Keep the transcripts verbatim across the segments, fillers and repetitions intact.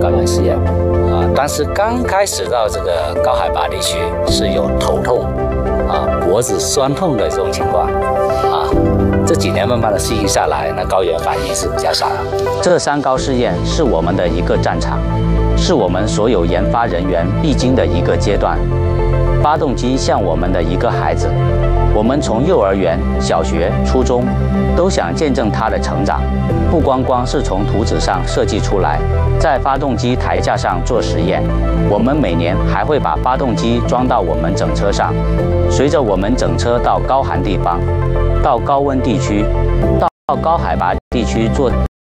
高原试验啊，但是刚开始到这个高海拔地区是有头痛啊、脖子酸痛的这种情况啊。这几年慢慢的适应下来，那高原反应是比较少。这三高试验是我们的一个战场，是我们所有研发人员必经的一个阶段。发动机像我们的一个孩子，我们从幼儿园、小学、初中都想见证它的成长，不光光是从图纸上设计出来，在发动机台架上做实验。我们每年还会把发动机装到我们整车上，随着我们整车到高寒地方、到高温地区、到高海拔地区做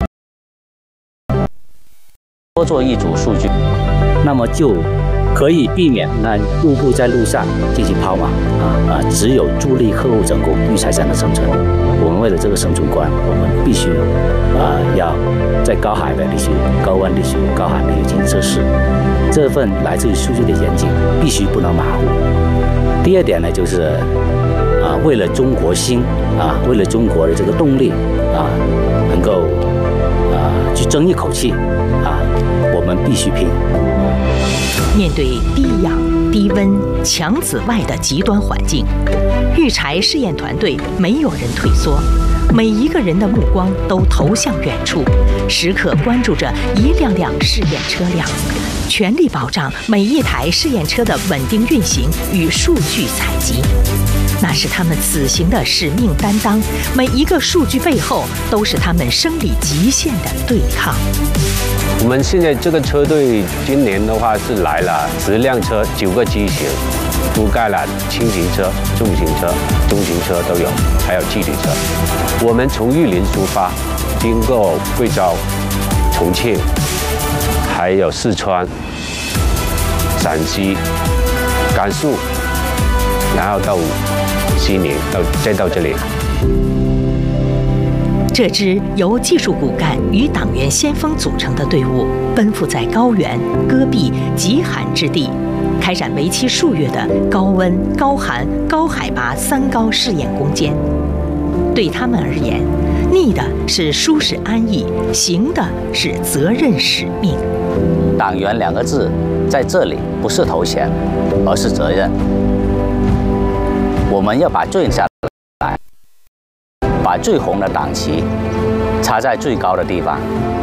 多做一组数据，那么就可以避免那用户在路上进行抛锚啊啊，只有助力客户成功，育才才能生存。我们为了这个生存观，我们必须啊要在高海拔地区、高温地区、高寒地区进行测试。这份来自于数据的严谨必须不能马虎。第二点呢，就是啊为了中国心啊，为了中国的这个动力啊，能够啊去争一口气啊，我们必须拼。 面对低氧、低温、强紫外的极端环境，育才试验团队没有人退缩，每一个人的目光都投向远处，时刻关注着一辆辆试验车辆，全力保障每一台试验车的稳定运行与数据采集。那是他们此行的使命担当，每一个数据背后都是他们生理极限的对抗。 我们现在这个车队今年的话是来了十辆车，九个机型，覆盖了轻型车、重型车、中型车都有，还有气体车。我们从玉林出发，经过贵州、重庆，还有四川、陕西、甘肃，然后到西宁，到再到这里。 这支由技术骨干与党员先锋组成的队伍，奔赴在高原、戈壁、极寒之地，开展为期数月的高温、高寒、高海拔三高试验攻坚。对他们而言，逆的是舒适安逸，行的是责任使命。 党员两个字在这里不是头衔，而是责任。我们要把最下来，把最红的党旗插在最高的地方。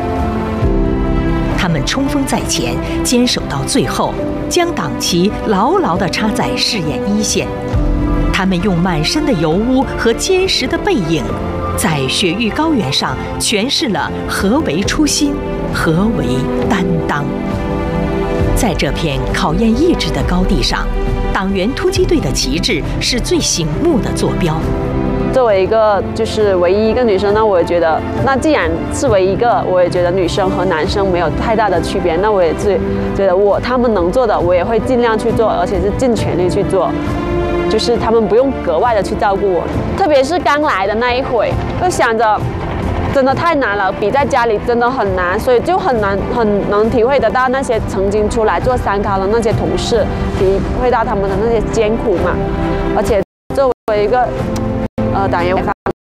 他们冲锋在前，坚守到最后，将党旗牢牢地插在试验一线。他们用满身的油污和坚实的背影，在雪域高原上诠释了何为初心，何为担当。在这片考验意志的高地上，党员突击队的旗帜是最醒目的坐标。 作为一个就是唯一一个女生，那我也觉得，那既然是唯一一个，我也觉得女生和男生没有太大的区别。那我也是觉得我他们能做的，我也会尽量去做，而且是尽全力去做。就是他们不用格外的去照顾我，特别是刚来的那一会，就想着真的太难了，比在家里真的很难，所以就很难很能体会得到那些曾经出来做三高的那些同事，体会到他们的那些艰苦嘛。而且作为一个呃党员，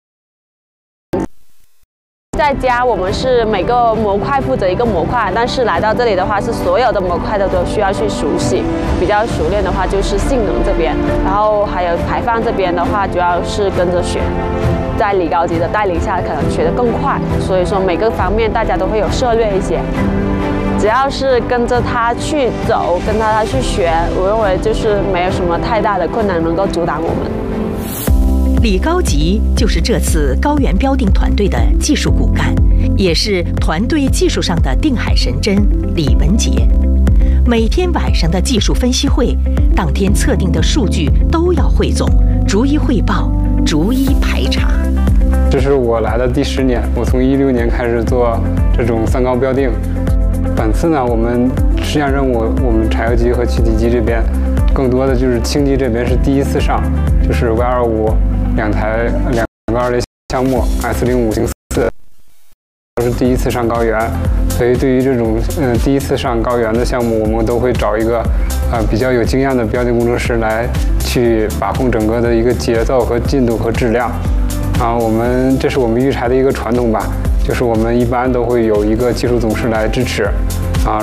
在家我们是每个模块负责一个模块，但是来到这里的话，是所有的模块的都需要去熟悉。比较熟练的话就是性能这边，然后还有排放这边的话，主要是跟着学。在李高级的带领下，可能学得更快，所以说每个方面大家都会有涉略一些。只要是跟着他去走，跟着他去学，我认为就是没有什么太大的困难能够阻挡我们。 李高级就是这次高原标定团队的技术骨干，也是团队技术上的定海神针李文杰。每天晚上的技术分析会，当天测定的数据都要汇总，逐一汇报，逐一排查。 这是我来的第十年，我从一六年开始做这种三高标定。本次呢，我们实验任务，我们柴油机和气体机这边，更多的就是氢机这边是第一次上，就是 V 二五两台两个二类项目 S 零五零四，都是第一次上高原。所以对于这种嗯、呃、第一次上高原的项目，我们都会找一个呃比较有经验的标定工程师来去把控整个的一个节奏和进度和质量。啊，我们这是我们育才的一个传统吧，就是我们一般都会有一个技术总师来支持。